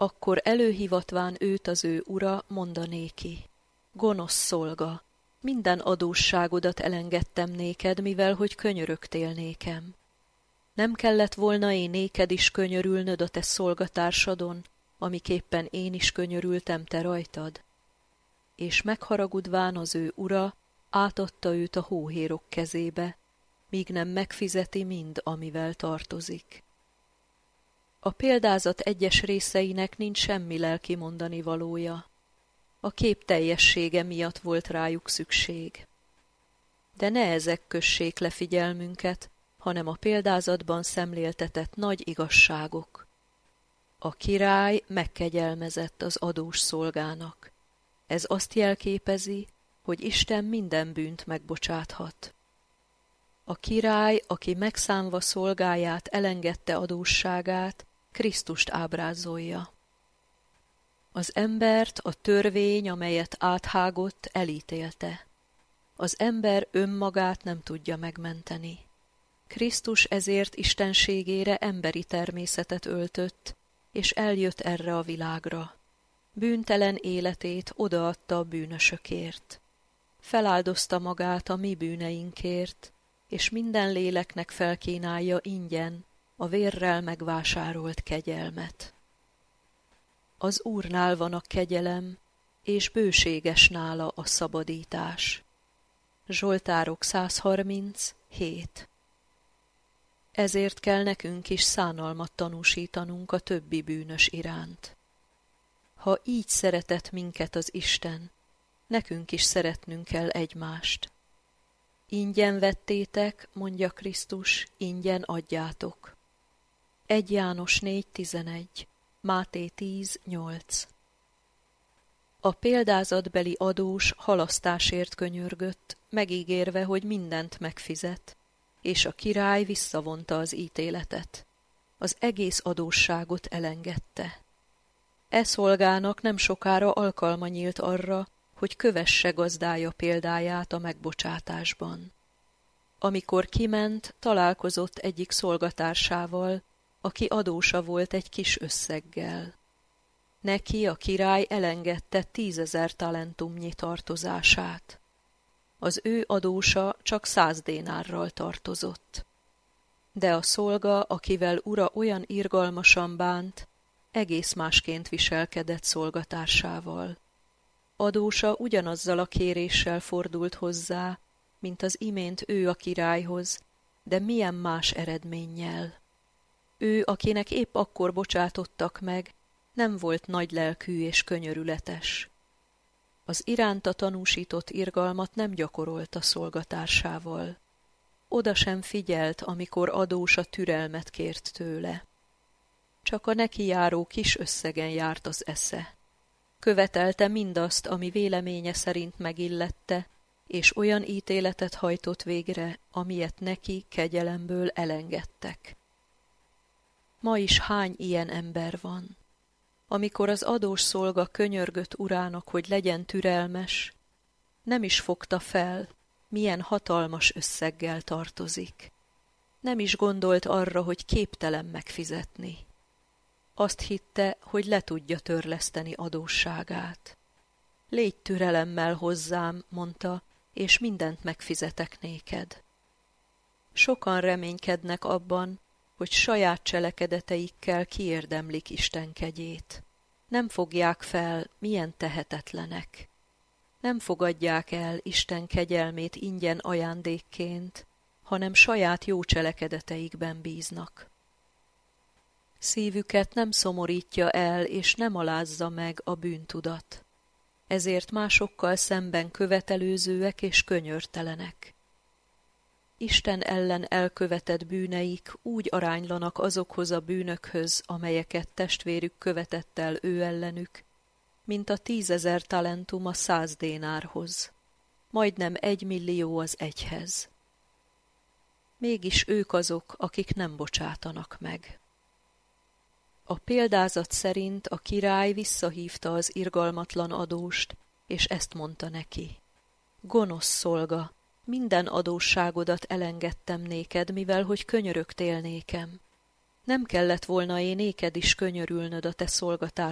Akkor előhivatván őt az ő ura, mondanéki: Gonosz szolga, minden adósságodat elengedtem néked, mivel hogy könyörögtél nékem. Nem kellett volna én néked is könyörülnöd a te szolgatársadon, amiképpen én is könyörültem te rajtad? És megharagudván az ő ura, átadta őt a hóhérok kezébe, míg nem megfizeti mind, amivel tartozik. A példázat egyes részeinek nincs semmi lelki mondani valója. A kép teljessége miatt volt rájuk szükség. De ne ezek kössék le figyelmünket, hanem a példázatban szemléltetett nagy igazságok. A király megkegyelmezett az adós szolgának. Ez azt jelképezi, hogy Isten minden bűnt megbocsáthat. A király, aki megszánva szolgáját elengedte adósságát, Krisztust ábrázolja. Az embert a törvény, amelyet áthágott, elítélte. Az ember önmagát nem tudja megmenteni. Krisztus ezért istenségére emberi természetet öltött, és eljött erre a világra. Bűntelen életét odaadta a bűnösökért. Feláldozta magát a mi bűneinkért, és minden léleknek felkínálja ingyen a vérrel megvásárolt kegyelmet. Az Úrnál van a kegyelem, és bőséges nála a szabadítás. Zsoltárok 137. Ezért kell nekünk is szánalmat tanúsítanunk a többi bűnös iránt. Ha így szeretett minket az Isten, nekünk is szeretnünk kell egymást. Ingyen vettétek, mondja Krisztus, ingyen adjátok. 1 János 4:11, Máté 10:8. A példázatbeli adós halasztásért könyörgött, megígérve, hogy mindent megfizet, és a király visszavonta az ítéletet. Az egész adósságot elengedte. E szolgának nem sokára alkalma nyílt arra, hogy kövesse gazdája példáját a megbocsátásban. Amikor kiment, találkozott egyik szolgatársával, aki adósa volt egy kis összeggel. Neki a király elengedte 10 000 talentumnyi tartozását. Az ő adósa csak 100 dénárral tartozott. De a szolga, akivel ura olyan irgalmasan bánt, egész másként viselkedett szolgatársával. Adósa ugyanazzal a kéréssel fordult hozzá, mint az imént ő a királyhoz, de milyen más eredménnyel. Ő, akinek épp akkor bocsátottak meg, nem volt nagylelkű és könyörületes. Az iránta tanúsított irgalmat nem gyakorolta szolgatársával. Oda sem figyelt, amikor adósa türelmet kért tőle. Csak a neki járó kis összegen járt az esze. Követelte mindazt, ami véleménye szerint megillette, és olyan ítéletet hajtott végre, amilyet neki kegyelemből elengedtek. Ma is hány ilyen ember van? Amikor az adós szolga könyörgött urának, hogy legyen türelmes, nem is fogta fel, milyen hatalmas összeggel tartozik. Nem is gondolt arra, hogy képtelen megfizetni. Azt hitte, hogy le tudja törleszteni adósságát. Légy türelemmel hozzám, mondta, és mindent megfizetek néked. Sokan reménykednek abban, hogy saját cselekedeteikkel kiérdemlik Isten kegyét. Nem fogják fel, milyen tehetetlenek. Nem fogadják el Isten kegyelmét ingyen ajándékként, hanem saját jó cselekedeteikben bíznak. Szívüket nem szomorítja el, és nem alázza meg a bűntudat. Ezért másokkal szemben követelőzőek és könyörtelenek. Isten ellen elkövetett bűneik úgy aránylanak azokhoz a bűnökhöz, amelyeket testvérük követett el ő ellenük, mint a 10 000 talentum a 100 dénárhoz, majdnem 1 millió az egyhez. Mégis ők azok, akik nem bocsátanak meg. A példázat szerint a király visszahívta az irgalmatlan adóst, és ezt mondta neki: Gonosz szolga, minden adósságodat elengedtem néked, mivel hogy könyörögtél nékem. Nem kellett volna én néked is könyörülnöd a te